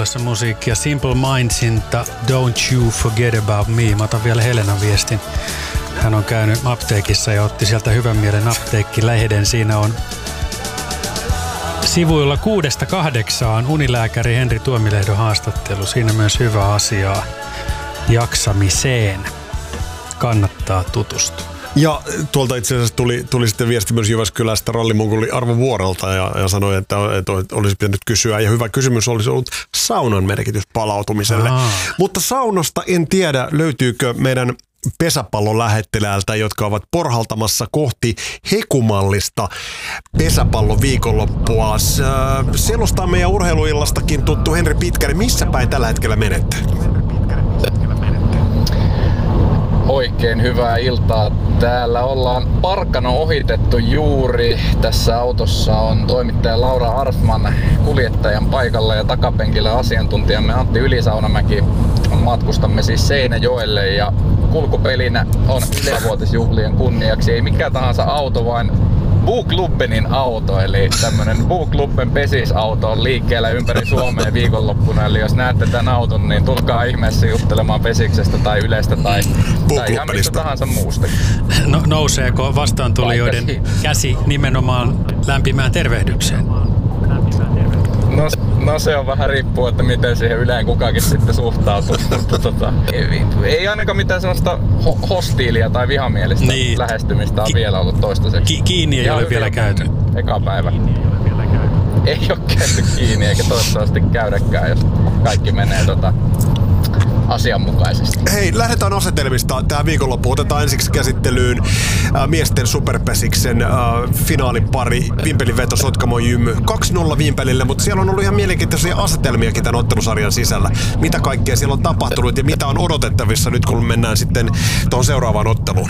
kuunnellessa musiikkia Simple Mindsilta Don't You Forget About Me. Mä otan vielä Helenan viestin. Hän on käynyt apteekissa ja otti sieltä Hyvän mielen apteekkilehden. Siinä on sivuilla 6-8 unilääkäri Henri Tuomilehdon haastattelu. Siinä myös hyvä asiaa jaksamiseen. Kannattaa tutustua. Ja tuolta itse asiassa tuli sitten viesti myös Jyväskylästä rallimunkuli Arvo Vuorelta ja sanoi, että olisi pitänyt kysyä. Ja hyvä kysymys olisi ollut saunan merkitys palautumiselle. Mutta saunasta en tiedä, löytyykö meidän pesäpallolähettiläältä, jotka ovat porhaltamassa kohti hekumallista pesäpallon viikonloppua. Selostaa meidän urheiluillastakin tuttu Henri Pitkänen. Missä päin tällä hetkellä menette? Oikein hyvää iltaa. Täällä ollaan Parkano ohitettu juuri. Tässä autossa on toimittaja Laura Arfman kuljettajan paikalla ja takapenkillä asiantuntijamme Antti Ylisaunamäki. Matkustamme siis Seinäjoelle ja kulkupelinä on ylevuotisjuhlien kunniaksi ei mikä tahansa auto, vaan Buklubbenin auto, eli tämmönen Buklubben pesisauto on liikkeellä ympäri Suomea viikonloppuna. Eli jos näette tämän auton, niin tulkaa ihmeessä juttelemaan Pesiksestä tai Ylestä tai ihan mistä tahansa muusta. Nouseeko vastaantulijoiden käsi nimenomaan lämpimään tervehdykseen? No se on vähän riippuu, että miten siihen Yleen kukakin sitten suhtautuu. Ei ainakaan mitään sellaista hostiilia tai vihamielistä lähestymistä on vielä ollut toistaiseksi. Kiinni ei ole vielä käyty. Eka päivä. Ei ole käyty kiinni eikä toivottavasti käydäkään, jos kaikki menee asianmukaisesti. Hei, lähdetään asetelmista tähän viikonloppuun. Otetaan ensiksi käsittelyyn miesten superpesiksen finaalipari Vimpelin veto Sotkamo Jymy 2-0 Vimpelille, mutta siellä on ollut ihan mielenkiintoisia asetelmiakin tämän ottelusarjan sisällä. Mitä kaikkea siellä on tapahtunut ja mitä on odotettavissa nyt, kun mennään sitten tuohon seuraavaan otteluun?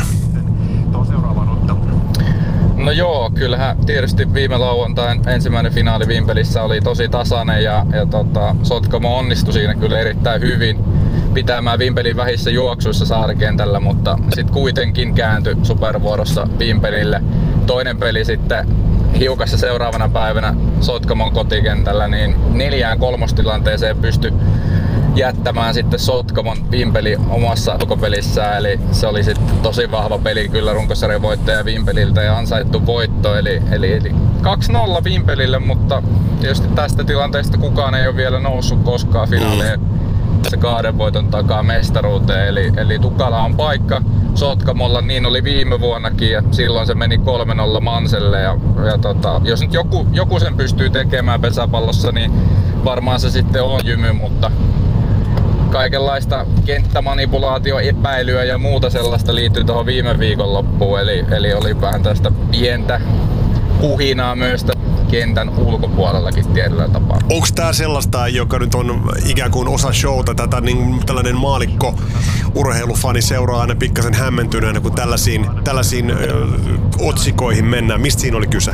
No joo, kyllähän tietysti viime lauantain ensimmäinen finaali Vimpelissä oli tosi tasainen ja Sotkamo onnistui siinä kyllä erittäin hyvin pitämään Vimpelin vähissä juoksuissa Saarikentällä, mutta sitten kuitenkin kääntyi supervuorossa Vimpelille. Toinen peli sitten hiukassa seuraavana päivänä Sotkamon kotikentällä, niin 4-3 pystyi jättämään sitten Sotkamon Vimpeli omassa ulkopelissään, eli se oli sitten tosi vahva peli kyllä runkosarjan voittaja Vimpeliltä ja ansaittu voitto, eli 2-0 Vimpelille, mutta tietysti tästä tilanteesta kukaan ei ole vielä noussut koskaan finaaliin se 2 voiton takaa mestaruuteen, eli tukala on paikka Sotkamolla, niin oli viime vuonnakin ja silloin se meni 3-0 Manselle ja jos nyt joku sen pystyy tekemään pesäpallossa, niin varmaan se sitten on Jymy, mutta kaikenlaista kenttämanipulaatioepäilyä ja muuta sellaista liittyy tuohon viime viikonloppuun, eli oli vähän tästä pientä kuhinaa myös kentän ulkopuolellakin tietyllä tapaa. Onko tää sellaista, joka nyt on ikään kuin osa showta, tällainen maalikko urheilufani seuraa aina pikkasen hämmentyneenä, kun tällaisiin otsikoihin mennään? Mistä siinä oli kyse?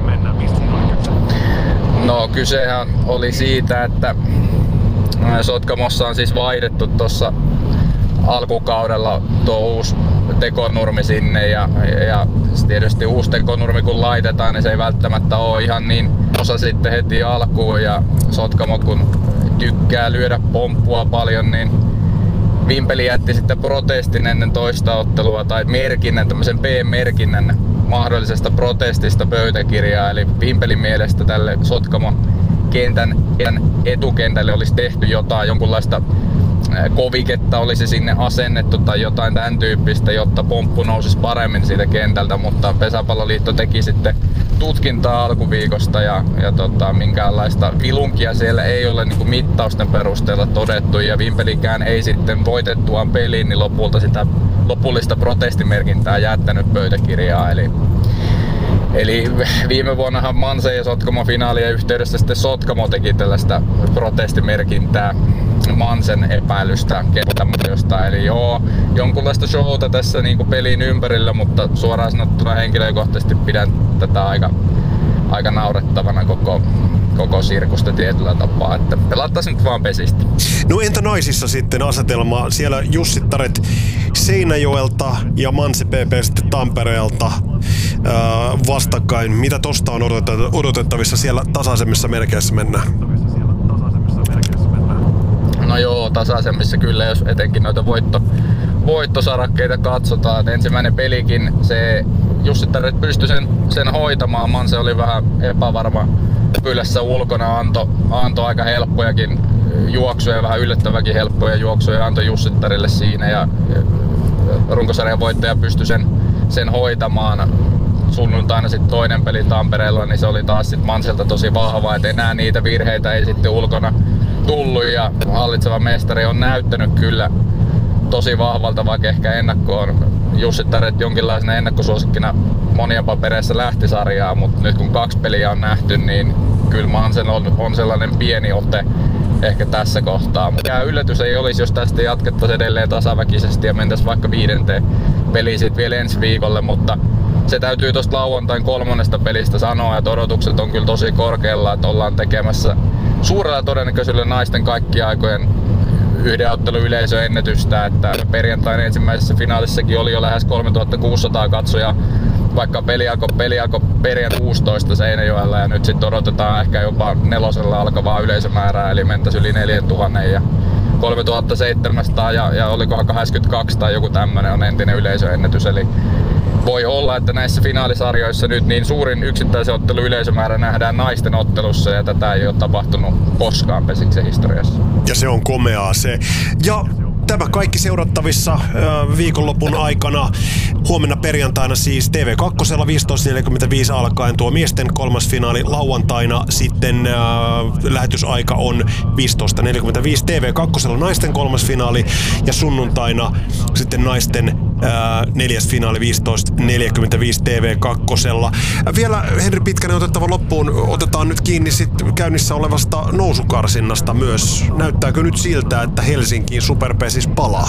No kysehän oli siitä, että Sotkamossa on siis vaihdettu tuossa alkukaudella tuo uusi tekonurmi sinne ja tietysti uusi tekonurmi kun laitetaan, niin se ei välttämättä ole ihan niin osa sitten heti alkuun ja Sotkamo kun tykkää lyödä pomppua paljon, niin Vimpeli jätti sitten protestin ennen toista ottelua tai merkinnän, tämmöisen P-merkinnän mahdollisesta protestista pöytäkirjaa, eli Vimpelin mielestä tälle Sotkamon kentän etukentälle olisi tehty jonkunlaista koviketta olisi sinne asennettu tai jotain tämän tyyppistä, jotta pomppu nousisi paremmin siitä kentältä, mutta Pesäpalloliitto teki sitten tutkintaa alkuviikosta ja minkäänlaista vilunkia siellä ei ole niin kuin mittausten perusteella todettu ja Vimpelikään ei sitten voitettuaan peliin niin lopulta sitä lopullista protestimerkintää jättänyt pöytäkirjaa. Eli viime vuonnahan Manse ja Sotkamo finaalien yhteydessä sitten Sotkamo teki tällaista protestimerkintää Mansen epäilystä kenttämuodosta. Eli joo, jonkunlaista showta tässä niin kuin pelin ympärillä, mutta suoraan sanottuna henkilökohtaisesti pidän tätä aika naurettavana koko sirkusta tietyllä tapaa, että pelattaisiin nyt vaan pesistä. No entä naisissa sitten asetelma? Siellä Jussittaret Seinäjoelta ja Manse PP sitten Tampereelta vastakkain. Mitä tosta on odotettavissa? Siellä tasaisemmissa merkeissä mennään? No joo, tasaisemmissa kyllä, jos etenkin noita voittosarakkeita katsotaan. Et ensimmäinen pelikin se Jussittaret pystyi sen hoitamaan. Manse oli vähän epävarma pylässä ulkona, antoi aika helppojakin juoksuja, vähän yllättäväkin helppoja juoksuja antoi Jussittarille siinä ja runkosarjan voittaja pystyi sen hoitamaan. Sunnuntaina sitten toinen peli Tampereella, niin se oli taas sit Manselta tosi vahva, et enää niitä virheitä ei sitten ulkona tullut ja hallitseva mestari on näyttänyt kyllä tosi vahvalta, vaikka ehkä ennakkoon Jussittaret jonkinlaisena ennakkosuosikkina monien papereissa lähti sarjaa, mutta nyt kun 2 peliä on nähty, niin kyllä Mansen on sellainen pieni ote ehkä tässä kohtaa. Mutta yllätys ei olisi, jos tästä jatkettaisiin edelleen tasaväkisesti ja mentäisiin vaikka 5. peliin sitten vielä ensi viikolle, mutta se täytyy tuosta lauantain 3. pelistä sanoa, että odotukset on kyllä tosi korkealla, että ollaan tekemässä suurella todennäköisyydellä naisten kaikkien aikojen yhden ottelun yleisöennätystä, että perjantain ensimmäisessä finaalissakin oli jo lähes 3600 katsojaa, vaikka peli alkoi perjantai 16 Seinäjoella ja nyt sitten odotetaan ehkä jopa 4 alkavaa yleisömäärää, eli mentäisi yli 4000 ja 3700 ja olikohan 82 tai joku tämmönen on entinen yleisöennätys, eli voi olla, että näissä finaalisarjoissa nyt niin suurin yksittäisen ottelun yleisömäärä nähdään naisten ottelussa ja tätä ei ole tapahtunut koskaan Pesiksen historiassa. Ja se on komeaa se. Ja tämä kaikki seurattavissa viikonlopun aikana. Huomenna perjantaina siis TV2 15.45 alkaen tuo miesten 3. finaali. Lauantaina sitten lähetysaika on 15.45 TV2 naisten 3. finaali. Ja sunnuntaina sitten naisten 4. finaali 15.45 TV2. Vielä Henri Pitkänen otettava loppuun. Otetaan nyt kiinni sit käynnissä olevasta nousukarsinnasta myös. Näyttääkö nyt siltä, että Helsinkiin Superpesis palaa?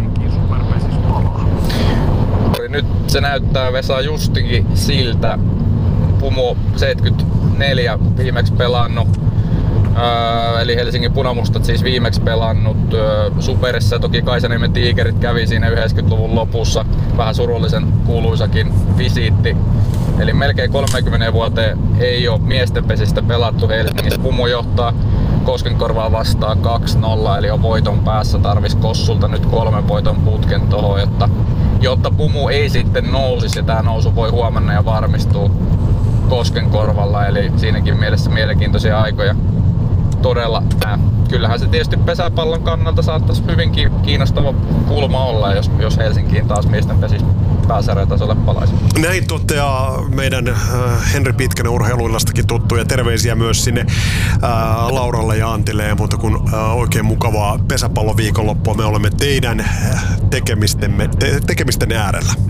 Nyt se näyttää Vesa justikin siltä. Pumu 74 viimeksi pelannut. Eli Helsingin Punamustat siis viimeksi pelannut Superissa. Toki Kaisaniemen Tiikerit kävi siinä 90-luvun lopussa. Vähän surullisen kuuluisakin visiitti. Eli melkein 30 vuoteen ei ole miesten pesistä pelattu Helsingissä. Pumu johtaa Koskenkorvaa vastaan 2-0, eli on voiton päässä. Tarvis Kossulta nyt 3 voiton putken tohon, jotta Pumu ei sitten nousisi. Ja tää nousu voi huomenna ja varmistuu Koskenkorvalla, eli siinäkin mielessä mielenkiintoisia aikoja. Todella. Kyllähän se tietysti pesäpallon kannalta saattaisi hyvinkin kiinnostava kulma olla, jos Helsinkiin taas miesten pesis pääsarjatasolle palaisi. Näin toteaa meidän Henri Pitkänen Urheiluillastakin tuttuja. Terveisiä myös sinne Lauralle ja Antille ja muuta kuin oikein mukavaa pesäpallon viikonloppua. Me olemme teidän tekemisten äärellä.